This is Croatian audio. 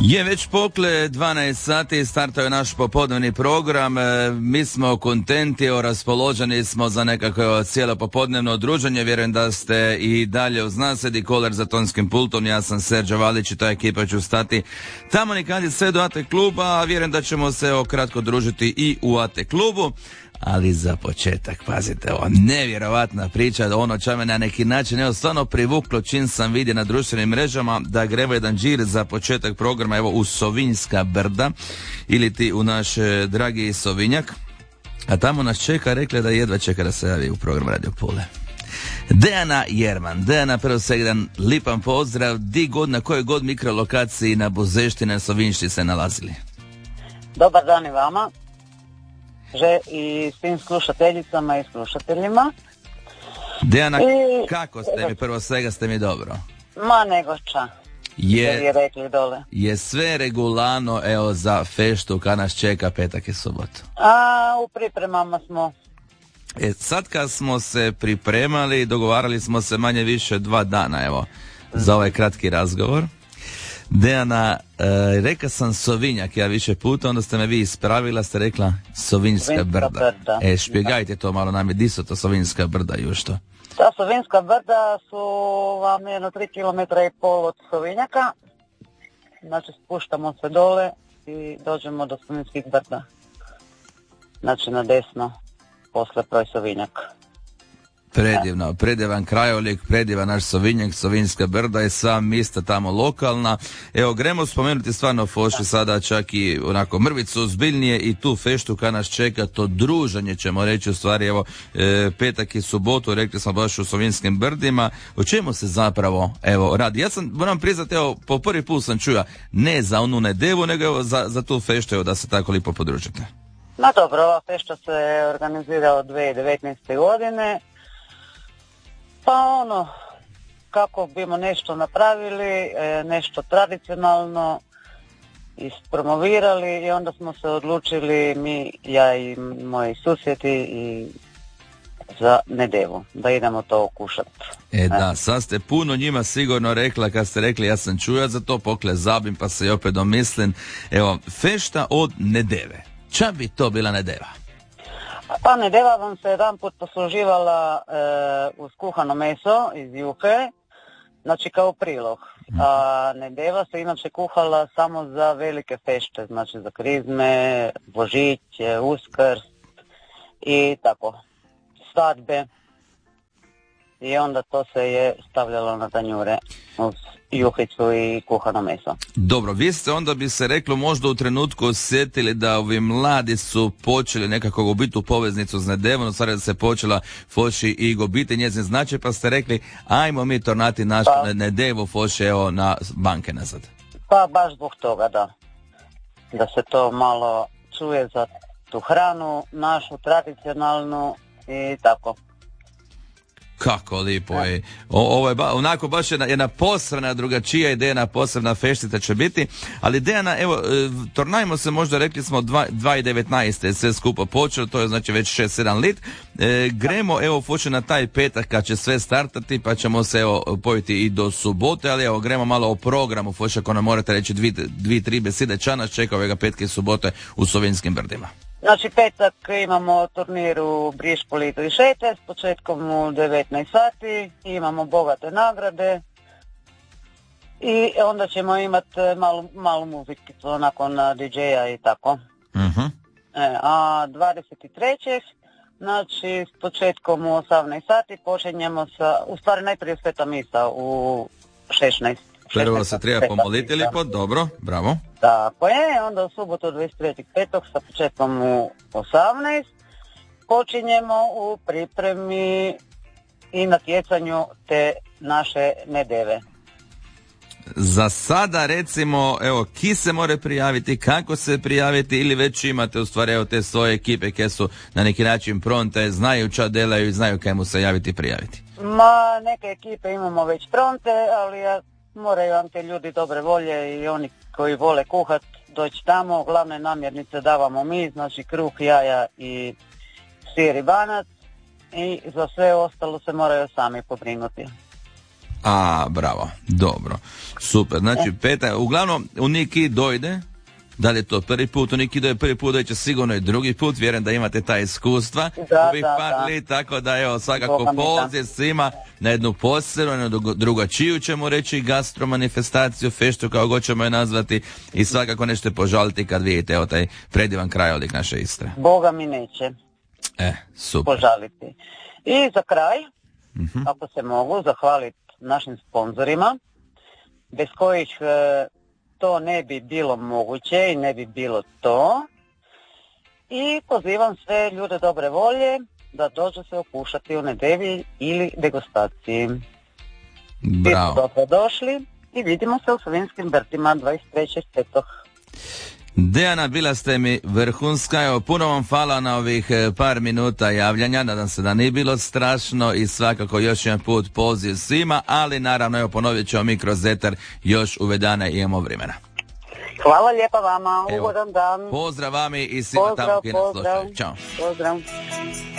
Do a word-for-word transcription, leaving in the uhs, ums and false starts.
Je već pokle dvanaest sati, startao je naš popodnevni program. E, mi smo kontenti, raspoloženi smo za nekako cijelo popodnevno druženje. Vjerujem da ste i dalje uz nas. Edi Kolar za tonskim pultom, ja sam Serđa Valić i ta ekipa ću stati tamo nikad je sve do A T kluba, a vjerujem da ćemo se evo kratko družiti i u A T klubu. Ali za početak, pazite, ovo nevjerovatna priča, ono će me na neki način evo stvarno privuklo čim sam vidio na društvenim mrežama da gremo jedan džir za početak programa evo u Sovinjska brda ili ti u naš e, dragi Sovinjak, a tamo nas čeka, rekla da jedva čeka da se javi u program Radio Pule. Dejana Jerman. Dejana, prvo svega jedan lipan pozdrav, di god, na kojoj god mikrolokaciji na Buzeštini na Sovinjšti se nalazili. Dobar dan i vama. Že i svim slušateljicama i slušateljima. Dejana, I... kako ste mi? Prvo svega ste mi dobro. Ma nego ča. Je, je rekli dole. Je sve regularno evo za feštu kad nas čeka petak i subotu? A u pripremama smo. E, sad kad smo se pripremali, dogovarali smo se manje više dva dana evo za ovaj kratki razgovor. Dejana, e, reka sam Sovinjak ja više puta, onda ste me vi ispravila, ste rekla Sovinjska brda. brda. E, špjegajte to malo nam je, di su to Sovinjska brda i što? Ta Sovinjska brda su vam jedno tri kilometra i pol od Sovinjaka. Znači spuštamo se dole i dođemo do Sovinjskih brda. Znači na desno, posle proj Sovinjak. Predivno, predivan krajolik, predivan naš Sovinjak, Sovinjska brda i sva mista tamo lokalna. Evo, gremo spomenuti stvarno Foši sada čak i onako mrvicu ozbiljnije i tu feštu kad nas čeka, to druženje ćemo reći u stvari, evo, e, petak i subotu, rekli smo baš u Sovinjskim brdima. O čemu se zapravo, evo, radi? Ja sam, moram priznati, evo, po prvi put sam čuja, ne za onu nedevu, nego evo za, za tu feštu, evo, da se tako lipo podružite. Ma dobro, ova fešta se organizira od dvije tisuće devetnaeste. godine. Pa ono, kako bimo nešto napravili, nešto tradicionalno ispromovirali i onda smo se odlučili mi, ja i moji susjedi i za nedevu, da idemo to okušati. E da, sad ste puno njima sigurno rekla kad ste rekli ja sam čuja za to, pokle zabim pa se i opet domislim. Evo, fešta od nedeve. Ča bi to bila nedeva? Pa nedeva vam se jedan put posluživala e, uz kuhano meso iz juhe, znači kao prilog. A nedeva se inače kuhala samo za velike fešte, znači za krizme, Božić, Uskrs i tako, svadbe. I onda to se je stavljalo na tanjure uz juhicu i kuhano meso. Dobro, vi ste onda bi se reklo možda u trenutku osjetili da ovi mladi su počeli nekako gubiti u poveznicu s nedevom, stvari da se počela Foši i gubiti njezin značaj, pa ste rekli ajmo mi tornati našu pa, nedevu Foši evo na banke nazad. Pa baš zbog toga da, da se to malo čuje za tu hranu, našu tradicionalnu i tako. Kako lipo je. O, ovo je ba, onako baš jedna, jedna posebna, drugačija ideja, posebna feštica će biti. Ali Dejana, evo, tornajmo se možda, rekli smo dvije tisuće devetnaeste. sve skupo počelo, to je znači već šest sedam lit. E, gremo, evo, Foši na taj petak kad će sve startati, pa ćemo se, evo, pojiti i do subote, ali evo, gremo malo o programu, Foši, ako nam morate reći dvi, dvi tri besede, ča nas čeka ovega petke i subote u Sovinjskim brdima. Znači petak imamo turnir u Brišpolitu i Šete s početkom u devetnaest sati, imamo bogate nagrade i onda ćemo imati malu, malu muziku nakon di džeja i tako. Uh-huh. E, a dvadeset trećeg znači s početkom u osamnaest sati počinjemo sa, u stvari najprije sveta misa u šesnaest. Prvo se treba pomoliti lipo, dobro, bravo. Tako je, onda u subotu dvadeset trećeg petog sa početkom u osamnaest počinjemo u pripremi i natjecanju te naše nedeve. Za sada recimo, evo, ki se more prijaviti, kako se prijaviti ili već imate u stvari evo te svoje ekipe koje su na neki način pronte, znaju ča delaju i znaju kaj mu se javiti i prijaviti? Ma, neke ekipe imamo već pronte, ali ja moraju vam te ljudi dobre volje i oni koji vole kuhat doći tamo. Glavne namirnice davamo mi, znači kruh, jaja i sir i banac i za sve ostalo se moraju sami pobrinuti. A, bravo, dobro, super. Znači, peta, uglavnom, u Niki dojde, da li je to prvi put, u Niki dojde prvi put, doće sigurno i drugi put, vjerujem da imate ta iskustva. Da, ovih da, par da. li, tako da, evo, svakako Boga mi, da. poziv svima na jednu posebnu, na jednu drugačiju, ćemo reći, gastromanifestaciju, feštu, kao god ćemo je nazvati, i svakako nećete požaliti kad vidite, evo, taj predivan krajolik naše Istre. Boga mi neće E, super. požaliti. I za kraj, Mhm. ako se mogu, zahvaliti našim sponzorima, bez kojih e, to ne bi bilo moguće i ne bi bilo to. I pozivam sve ljude dobre volje da dođu se okušati u Nedevi ili degustaciji. Bravo. Dobro došli i vidimo se u Slovinskim vrtima dvadeset trećeg petog Dejana, bila ste mi vrhunska, evo, puno vam hvala na ovih e, par minuta javljanja, nadam se da nije bilo strašno i svakako još jedan put poziv svima, ali naravno, evo, ponovit ćemo mi kroz eter još ove dane, imamo vremena. Hvala lijepa vama, Evo, ugodan dan. Pozdrav vami i svima Pozdrav, tamo koji nas pozdrav. slušaju. Ćao. Pozdrav.